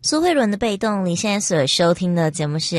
苏慧伦的被动，你现在所收听的节目是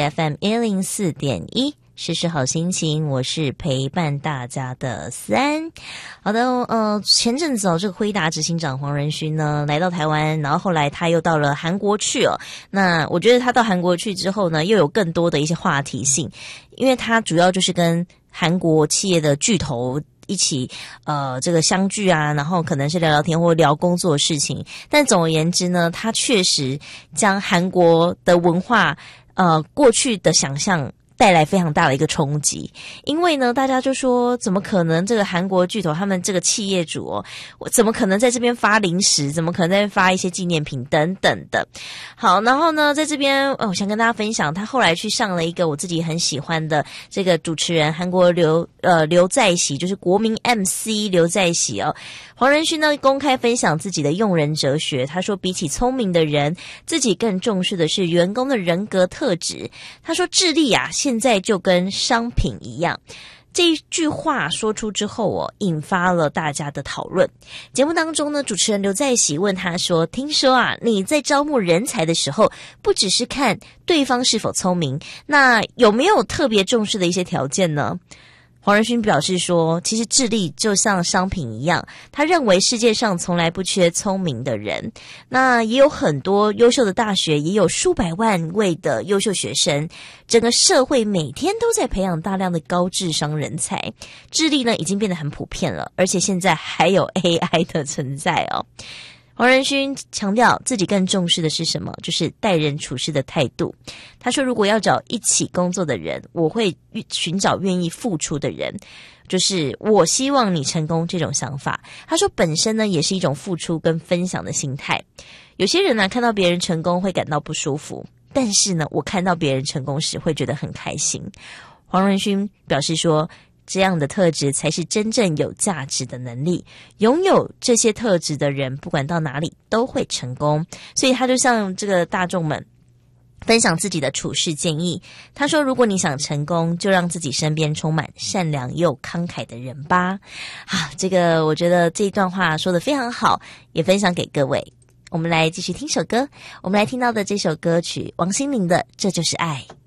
FM104.1时时好心情，我是陪伴大家的3。好的，前阵子这个辉达执行长黄仁勋呢来到台湾，然后后来他又到了韩国去那我觉得他到韩国去之后呢，又有更多的一些话题性，因为他主要就是跟韩国企业的巨头一起这个相聚啊，然后可能是聊聊天或聊工作的事情。但总而言之呢，他确实将韩国的文化过去的想象带来非常大的一个冲击，因为呢，大家就说怎么可能这个韩国巨头他们这个企业主怎么可能在这边发零食，怎么可能在这边发一些纪念品等等的。好，然后呢，在这边我想跟大家分享，他后来去上了一个我自己很喜欢的这个主持人韩国刘在熙，就是国民 MC 刘在熙黄仁勋呢公开分享自己的用人哲学，他说比起聪明的人，自己更重视的是员工的人格特质。他说智力现在就跟商品一样。这一句话说出之后引发了大家的讨论。节目当中呢，主持人刘在熙问他说，听说你在招募人才的时候，不只是看对方是否聪明，那有没有特别重视的一些条件呢？黄仁勋表示说，其实智力就像商品一样，他认为世界上从来不缺聪明的人，那也有很多优秀的大学，也有数百万位的优秀学生，整个社会每天都在培养大量的高智商人才，智力呢已经变得很普遍了，而且现在还有 AI 的存在黄仁勋强调自己更重视的是什么，就是待人处事的态度。他说，如果要找一起工作的人，我会寻找愿意付出的人，就是我希望你成功这种想法。他说本身呢也是一种付出跟分享的心态。有些人看到别人成功会感到不舒服，但是呢我看到别人成功时会觉得很开心。黄仁勋表示说，这样的特质才是真正有价值的能力，拥有这些特质的人不管到哪里都会成功。所以他就向这个大众们分享自己的处事建议。他说，如果你想成功，就让自己身边充满善良又慷慨的人吧。这个我觉得这一段话说得非常好，也分享给各位。我们来继续听首歌，我们来听到的这首歌曲王心凌的《这就是爱》。